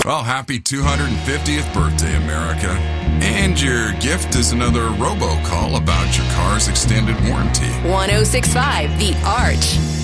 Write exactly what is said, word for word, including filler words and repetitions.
Well, happy two hundred fiftieth birthday, America. And your gift is another robocall about your car's extended warranty. one oh six point five The Arch.